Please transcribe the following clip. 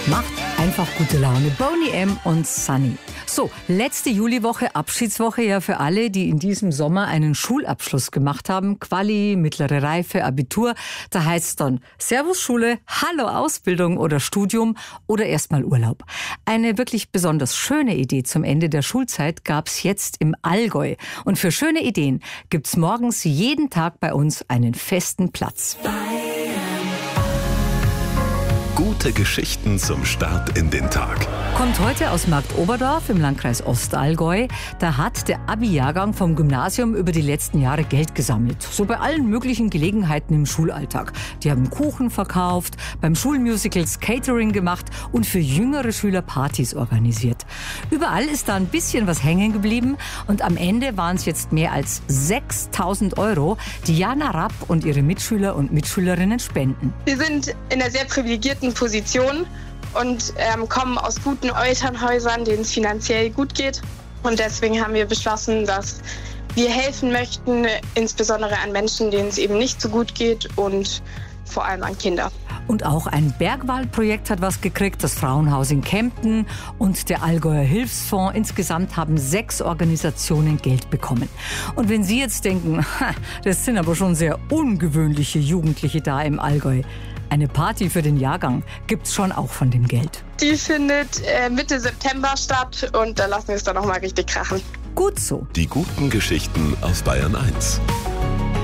Macht einfach gute Laune. Boney M. und Sunny. So, letzte Juliwoche, Abschiedswoche ja für alle, die in diesem Sommer einen Schulabschluss gemacht haben. Quali, mittlere Reife, Abitur. Da heißt es dann Servus Schule, Hallo Ausbildung oder Studium oder erstmal Urlaub. Eine wirklich besonders schöne Idee zum Ende der Schulzeit gab's jetzt im Allgäu. Und für schöne Ideen gibt's morgens jeden Tag bei uns einen festen Platz. Gute Geschichten zum Start in den Tag. Kommt heute aus Marktoberdorf im Landkreis Ostallgäu. Da hat der Abi-Jahrgang vom Gymnasium über die letzten Jahre Geld gesammelt. So bei allen möglichen Gelegenheiten im Schulalltag. Die haben Kuchen verkauft, beim Schulmusical Catering gemacht und für jüngere Schüler Partys organisiert. Überall ist da ein bisschen was hängen geblieben und am Ende waren es jetzt mehr als 6.000 €, die Jana Rapp und ihre Mitschüler und Mitschülerinnen spenden. Wir sind in einer sehr privilegierten Position und kommen aus guten Elternhäusern, denen es finanziell gut geht. Und deswegen haben wir beschlossen, dass wir helfen möchten, insbesondere an Menschen, denen es eben nicht so gut geht und vor allem an Kinder. Und auch ein Bergwaldprojekt hat was gekriegt, das Frauenhaus in Kempten und der Allgäuer Hilfsfonds. Insgesamt haben 6 Organisationen Geld bekommen. Und wenn Sie jetzt denken, das sind aber schon sehr ungewöhnliche Jugendliche da im Allgäu. Eine Party für den Jahrgang gibt's schon auch von dem Geld. Die findet Mitte September statt und da lassen wir es dann nochmal richtig krachen. Gut so. Die guten Geschichten auf Bayern 1.